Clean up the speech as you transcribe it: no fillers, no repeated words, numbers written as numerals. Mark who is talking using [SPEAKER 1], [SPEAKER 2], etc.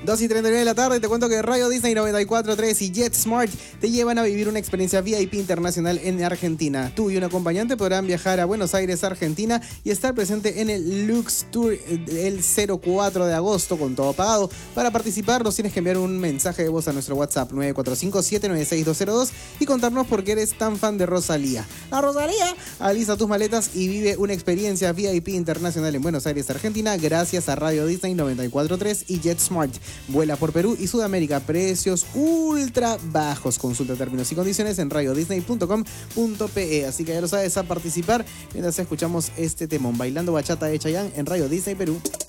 [SPEAKER 1] 2:39 de la tarde, te cuento que Radio Disney 94.3 y JetSmart te llevan a vivir una experiencia VIP internacional en Argentina. Tú y un acompañante podrán viajar a Buenos Aires, Argentina, y estar presente en el Lux Tour el 04 de agosto con todo pagado. Para participar nos tienes que enviar un mensaje de voz a nuestro WhatsApp 945-796-202 y contarnos por qué eres tan fan de Rosalía. ¡La Rosalía! Alista tus maletas y vive una experiencia VIP internacional en Buenos Aires, Argentina, gracias a Radio Disney 94.3 y JetSmart. Vuela por Perú y Sudamérica, precios ultra bajos. Consulta términos y condiciones en radiodisney.com.pe. Así que ya lo sabes, a participar mientras escuchamos este temón, Bailando Bachata de Chayanne en Radio Disney Perú.